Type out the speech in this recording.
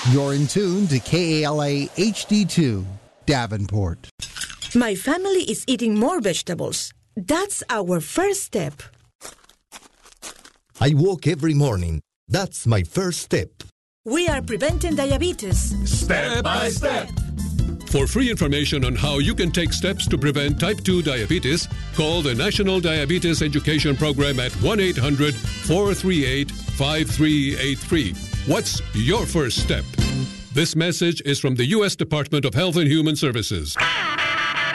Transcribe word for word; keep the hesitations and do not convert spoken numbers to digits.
You're in tune to K A L A H D two, Davenport. My family is eating more vegetables. That's our first step. I walk every morning. That's my first step. We are preventing diabetes. Step by step. For free information on how you can take steps to prevent type two diabetes, call the National Diabetes Education Program at one eight hundred, four three eight, five three eight three. What's your first step? This message is from the U S Department of Health and Human Services.